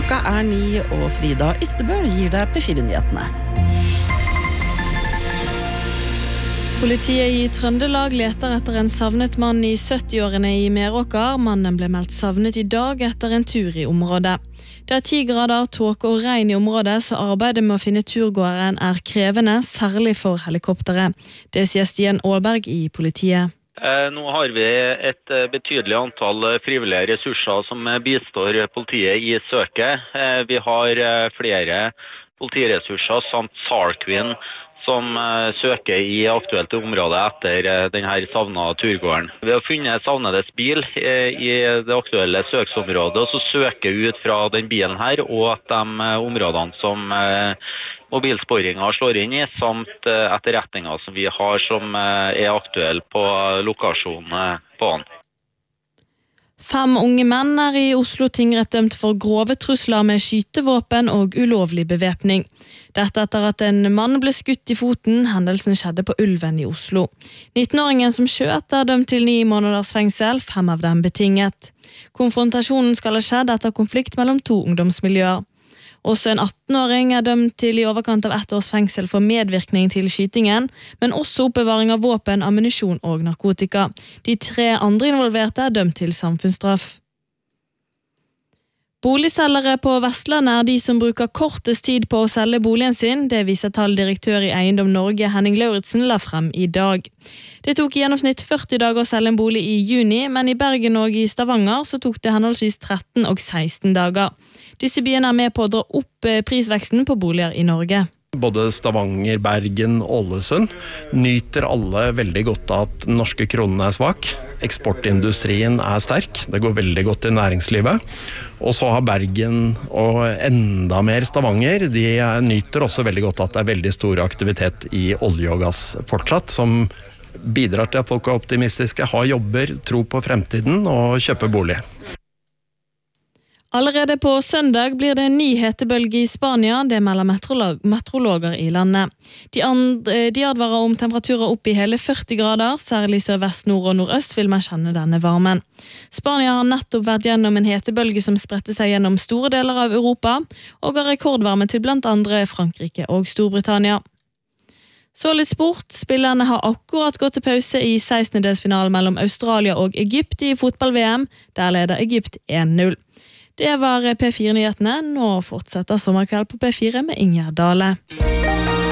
Klokka 9, og Frida Ystebø gir deg P4-nyhetene. Politiet i Trøndelag leter etter en savnet mann i 70-årene i Meråker. Mannen ble meldt savnet i dag etter en tur i området. Det 10 grader, tåke og regn i området, så arbeidet med å finne turgåeren krevende, særlig for helikopteret. Det sier Stian Aalberg i politiet. Nå har vi et betydelig antall frivillige ressurser som bistår politiet i søket. Vi har flere politiressurser samt SAR-Queen som søker i aktuelt område etter denne savnede turgåeren. Vi har funnet savnedes bil i det aktuelle søksområdet, og så søker vi ut fra den bilen her og de områdene som mobilsporingen slår inn i, samt etterretninger som vi har som aktuelle på lokasjonen på den. 5 unge menn i Oslo tingrett dømt for grove trusler med skytevåpen og ulovlig bevæpning. Dette etter at en mann ble skutt i foten. Hendelsen skjedde på Ulven i Oslo. 19-åringen som skjøt dømt til 9 måneders fengsel, 5 av dem betinget. Konfrontasjonen skal ha skjedd etter konflikt mellom 2 ungdomsmiljøer. Også en 18-åring dømt til i overkant av 1 års fengsel for medvirkning til skytingen, men også oppbevaring av våpen, ammunisjon og narkotika. De 3 andre involverte dømt til samfunnsstraff. Boligselgere på Vestlandet de som bruker kortest tid på å selge boligen sin. Det viser talldirektør i Eiendom Norge Henning Lauritsen la frem i dag. Det tok i gjennomsnitt 40 dager å selge en bolig i juni, men i Bergen og i Stavanger så tok det henholdsvis 13 og 16 dager. Disse byene med på å dra opp prisveksten på boliger i Norge. Både Stavanger, Bergen, Ålesund nyter alle veldig godt av at den norske kronen svak. Eksportindustrien sterk, det går veldig godt i næringslivet. Og så har Bergen og enda mer Stavanger, de nyter også veldig godt at det veldig stor aktivitet i olje og gass fortsatt, som bidrar til at folk optimistiske, har jobber, tro på fremtiden og kjøper bolig. Allerede på søndag blir det en ny hetebølge i Spania, det melder meteorologer i landet. De advarer om temperaturer opp i hele 40 grader, særlig sørvest, nord og nordøst vil man kjenne denne varmen. Spania har nettopp vært gjennom en hetebølge som spredte seg gjennom store deler av Europa, og har rekordvarme til blant andre Frankrike og Storbritannia. Så litt sport. Spillerne har akkurat gått til pause i 16-delsfinalen mellom Australia og Egypt i fotball-VM. Der leder Egypt 1-0. Det var P4-nyhetene. Nå fortsetter Sommerkveld på P4 med Ingjerd Dale.